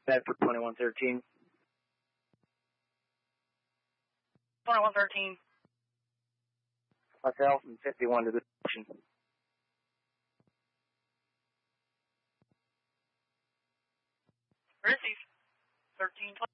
Bedford 2113. 2113. Myself and 51 to the station. Receive. 1312.